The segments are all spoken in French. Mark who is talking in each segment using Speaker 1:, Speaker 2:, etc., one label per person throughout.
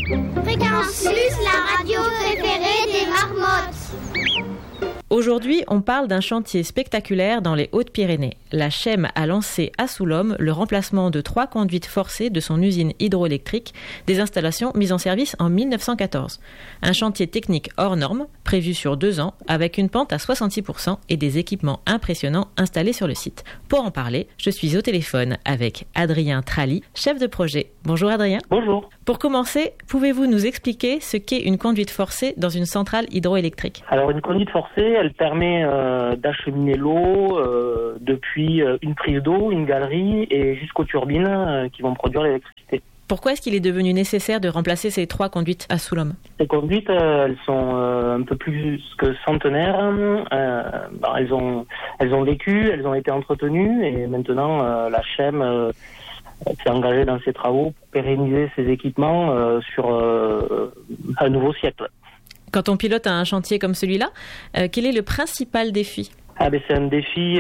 Speaker 1: Fréquence Plus, la radio préférée des marmottes.
Speaker 2: Aujourd'hui, on parle d'un chantier spectaculaire dans les Hautes-Pyrénées. La CHEM a lancé à Soulom le remplacement de 3 conduites forcées de son usine hydroélectrique, des installations mises en service en 1914. Un chantier technique hors norme, prévu sur 2 ans, avec une pente à 66% et des équipements impressionnants installés sur le site. Pour en parler, je suis au téléphone avec Adrien Trali, chef de projet. Bonjour Adrien.
Speaker 3: Bonjour.
Speaker 2: Pour commencer, pouvez-vous nous expliquer ce qu'est une conduite forcée dans une centrale hydroélectrique ?
Speaker 3: Alors une conduite forcée, elle permet d'acheminer l'eau depuis une prise d'eau, une galerie et jusqu'aux turbines qui vont produire l'électricité.
Speaker 2: Pourquoi est-ce qu'il est devenu nécessaire de remplacer ces 3 conduites à Soulom ?
Speaker 3: Ces conduites, elles sont un peu plus que centenaires. Elles ont vécu, elles ont été entretenues et maintenant la CHEM s'est engagée dans ces travaux pour pérenniser ces équipements sur un nouveau siècle.
Speaker 2: Quand on pilote un chantier comme celui-là, quel est le principal défi ?
Speaker 3: C'est un défi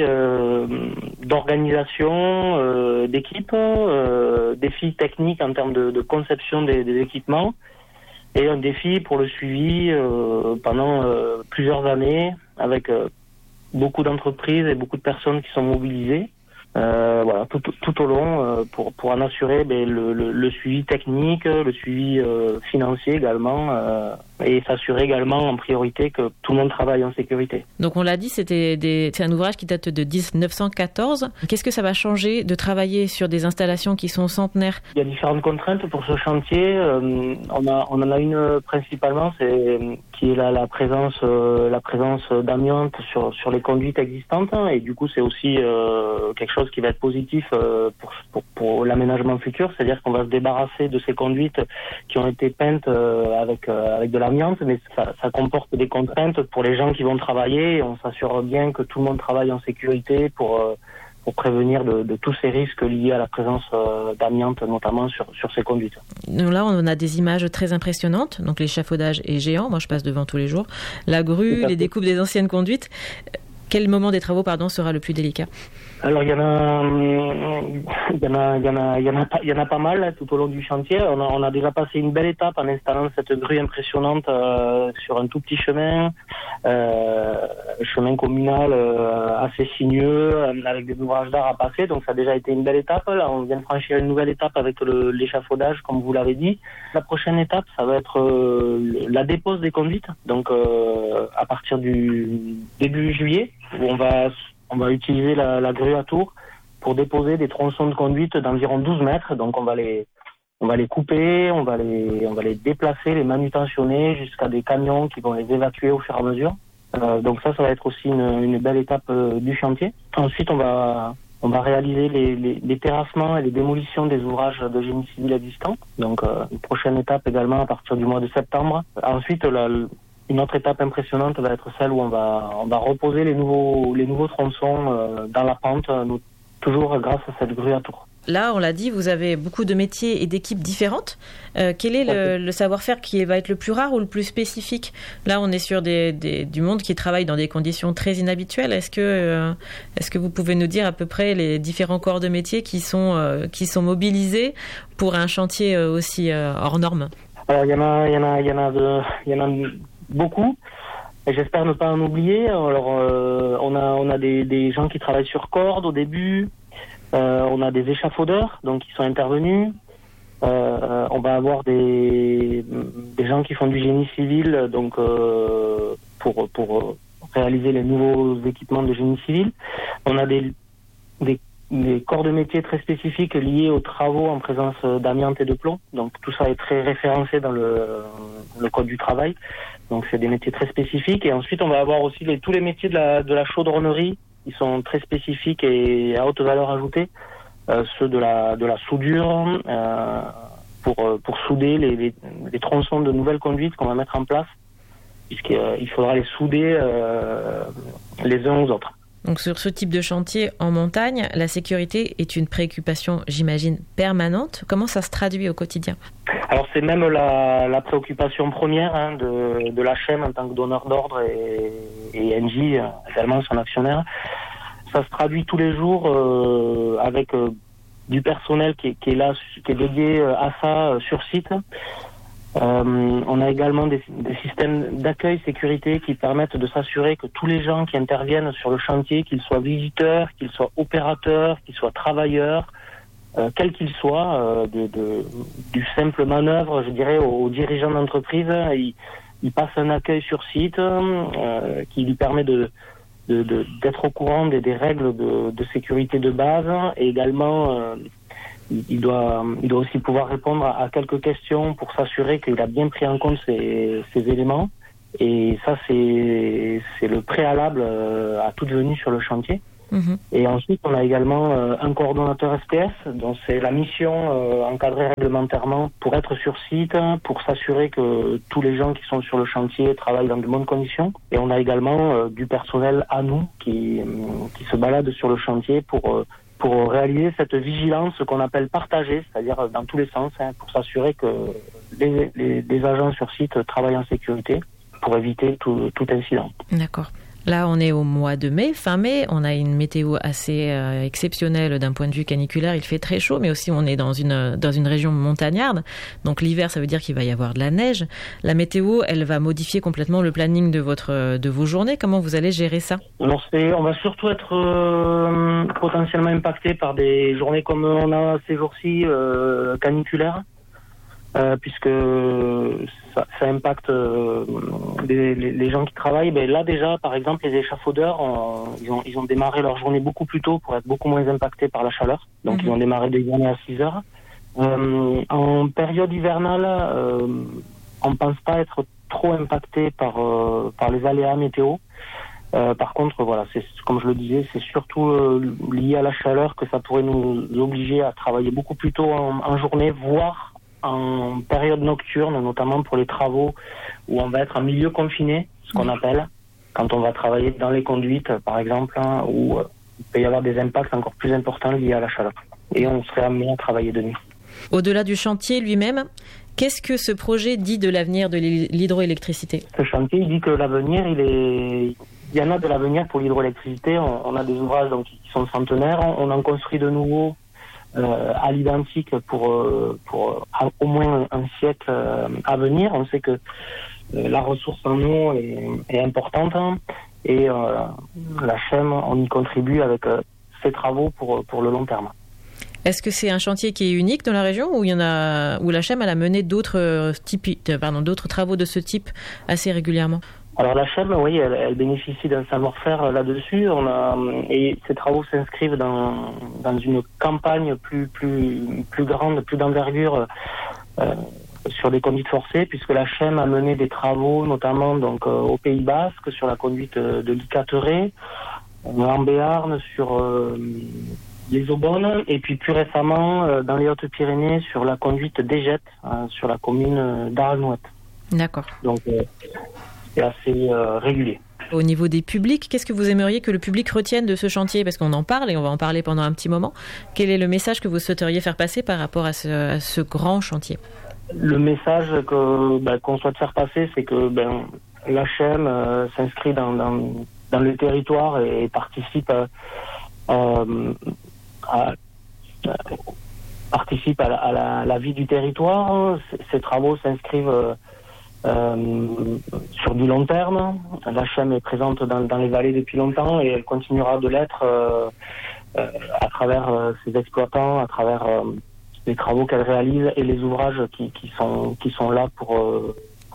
Speaker 3: d'organisation, d'équipe, défi technique en termes de conception des équipements et un défi pour le suivi pendant plusieurs années avec beaucoup d'entreprises et beaucoup de personnes qui sont mobilisées. Tout au long pour en assurer le suivi technique, le suivi financier également et s'assurer également en priorité que tout le monde travaille en sécurité.
Speaker 2: Donc on l'a dit, c'est un ouvrage qui date de 1914. Qu'est-ce que ça va changer de travailler sur des installations qui sont centenaires ?
Speaker 3: Il y a différentes contraintes pour ce chantier. On en a une principalement, qui est la présence d'amiante sur les conduites existantes et du coup c'est aussi quelque chose qui va être positif pour l'aménagement futur, c'est-à-dire qu'on va se débarrasser de ces conduites qui ont été peintes avec de l'amiante, mais ça comporte des contraintes pour les gens qui vont travailler et on s'assure bien que tout le monde travaille en sécurité pour prévenir de tous ces risques liés à la présence d'amiante, notamment sur ces conduites.
Speaker 2: Donc là, on a des images très impressionnantes. Donc l'échafaudage est géant, moi je passe devant tous les jours. La grue, les découpes des anciennes conduites. Quel moment des travaux, sera le plus délicat ?
Speaker 3: Alors il y en a pas mal tout au long du chantier. On a déjà passé une belle étape en installant cette grue impressionnante sur un tout petit chemin communal assez sinueux avec des ouvrages d'art à passer. Donc ça a déjà été une belle étape. Là on vient de franchir une nouvelle étape avec l'échafaudage, comme vous l'avez dit. La prochaine étape, ça va être la dépose des conduites. Donc à partir du début juillet, où on va utiliser la grue à tour pour déposer des tronçons de conduite d'environ 12 mètres. Donc on va les couper, on va les déplacer, les manutentionner jusqu'à des camions qui vont les évacuer au fur et à mesure. Donc ça va être aussi une belle étape du chantier. Ensuite on va réaliser les terrassements et les démolitions des ouvrages de génie civil existants. Donc une prochaine étape également à partir du mois de septembre. Ensuite une autre étape impressionnante va être celle où on va reposer les nouveaux tronçons dans la pente, toujours grâce à cette grue à tour.
Speaker 2: Là, on l'a dit, vous avez beaucoup de métiers et d'équipes différentes. Quel est le savoir-faire qui va être le plus rare ou le plus spécifique ? Là, on est sur du monde qui travaille dans des conditions très inhabituelles. Est-ce que vous pouvez nous dire à peu près les différents corps de métier qui sont mobilisés pour un chantier aussi hors norme ?
Speaker 3: Alors, il y en a beaucoup. Et j'espère ne pas en oublier. Alors, on a des gens qui travaillent sur corde au début. On a des échafaudeurs, donc qui sont intervenus. On va avoir des gens qui font du génie civil, donc pour réaliser les nouveaux équipements de génie civil. On a des corps de métier très spécifiques liés aux travaux en présence d'amiante et de plomb. Donc tout ça est très référencé dans le code du travail. Donc c'est des métiers très spécifiques. Et ensuite on va avoir aussi tous les métiers de la chaudronnerie. Ils sont très spécifiques et à haute valeur ajoutée. Ceux de la soudure pour souder les tronçons de nouvelles conduites qu'on va mettre en place, puisqu'il faudra les souder les uns aux autres.
Speaker 2: Donc sur ce type de chantier en montagne, la sécurité est une préoccupation, j'imagine, permanente. Comment ça se traduit au quotidien ?
Speaker 3: Alors c'est même la préoccupation première de la CHEM en tant que donneur d'ordre et Engie, également son actionnaire. Ça se traduit tous les jours avec du personnel qui est là, qui est dédié à ça sur site. On a également des systèmes d'accueil sécurité qui permettent de s'assurer que tous les gens qui interviennent sur le chantier, qu'ils soient visiteurs, qu'ils soient opérateurs, qu'ils soient travailleurs, quels qu'ils soient, du simple manœuvre, je dirais, aux dirigeants d'entreprise, ils passent un accueil sur site qui lui permet d'être au courant des règles de sécurité de base, et également il doit aussi pouvoir répondre à quelques questions pour s'assurer qu'il a bien pris en compte ces éléments. Et ça, c'est le préalable à toute venue sur le chantier. Mmh. Et ensuite, on a également un coordonnateur SPS, dont c'est la mission encadrée réglementairement pour être sur site, pour s'assurer que tous les gens qui sont sur le chantier travaillent dans de bonnes conditions. Et on a également du personnel à nous qui se balade sur le chantier pour réaliser cette vigilance qu'on appelle partagée, c'est-à-dire dans tous les sens, pour s'assurer que les agents sur site travaillent en sécurité pour éviter tout incident.
Speaker 2: D'accord. Là, on est au mois de mai, fin mai. On a une météo assez exceptionnelle d'un point de vue caniculaire. Il fait très chaud, mais aussi on est dans une région montagnarde. Donc l'hiver, ça veut dire qu'il va y avoir de la neige. La météo, elle va modifier complètement le planning de vos journées. Comment vous allez gérer ça ?
Speaker 3: On va surtout être potentiellement impacté par des journées comme on a ces jours-ci caniculaires. Puisque ça impacte les gens qui travaillent. Ben là déjà, par exemple, les échafaudeurs, ils ont démarré leur journée beaucoup plus tôt pour être beaucoup moins impactés par la chaleur. Donc ils ont démarré des journées à 6 heures. En période hivernale, on ne pense pas être trop impacté par les aléas météo. Par contre, voilà, c'est comme je le disais, c'est surtout lié à la chaleur que ça pourrait nous obliger à travailler beaucoup plus tôt en journée, voire en période nocturne, notamment pour les travaux où on va être en milieu confiné, ce qu'on appelle, quand on va travailler dans les conduites, par exemple, où il peut y avoir des impacts encore plus importants liés à la chaleur. Et on serait amené à travailler de nuit.
Speaker 2: Au-delà du chantier lui-même, qu'est-ce que ce projet dit de l'avenir de l'hydroélectricité ?
Speaker 3: Ce chantier, il dit que l'avenir, il y en a de l'avenir pour l'hydroélectricité. On a des ouvrages donc, qui sont centenaires. On en construit de nouveaux à l'identique pour au moins un siècle à venir. On sait que la ressource en eau est importante et la CHEM, on y contribue avec ses travaux pour le long terme.
Speaker 2: Est-ce que c'est un chantier qui est unique dans la région ou où la CHEM elle a mené d'autres travaux de ce type assez régulièrement ?
Speaker 3: Alors la CHEM, oui, elle bénéficie d'un savoir-faire là-dessus. Et ces travaux s'inscrivent dans une campagne plus grande, plus d'envergure sur les conduites forcées, puisque la CHEM a mené des travaux, notamment donc au Pays Basque, sur la conduite de l'Icateret, en Béarn, sur les Aubonnes, et puis plus récemment dans les Hautes-Pyrénées sur la conduite d'Égette, sur la commune d'Arlenouette.
Speaker 2: D'accord.
Speaker 3: Donc c'est assez régulier.
Speaker 2: Au niveau des publics, qu'est-ce que vous aimeriez que le public retienne de ce chantier ? Parce qu'on en parle et on va en parler pendant un petit moment. Quel est le message que vous souhaiteriez faire passer par rapport à ce grand chantier ?
Speaker 3: Le message qu'on souhaite faire passer, c'est que la CHEM s'inscrit dans le territoire et participe à la vie du territoire. Ces travaux s'inscrivent sur du long terme. La CHEM est présente dans les vallées depuis longtemps et elle continuera de l'être à travers ses exploitants, à travers les travaux qu'elle réalise et les ouvrages qui sont là pour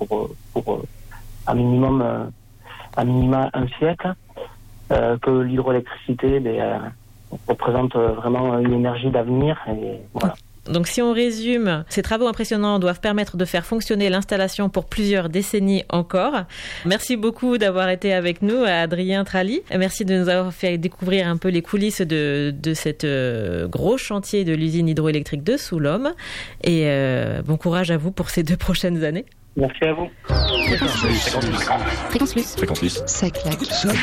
Speaker 3: à minima un siècle. Que l'hydroélectricité représente vraiment une énergie d'avenir et voilà.
Speaker 2: Donc si on résume, ces travaux impressionnants doivent permettre de faire fonctionner l'installation pour plusieurs décennies encore. Merci beaucoup d'avoir été avec nous, Adrien Trali. Merci de nous avoir fait découvrir un peu les coulisses de cet gros chantier de l'usine hydroélectrique de Soulom. Et bon courage à vous pour ces 2 prochaines années.
Speaker 3: Merci à vous.
Speaker 4: Fréquence Plus. Ça claque.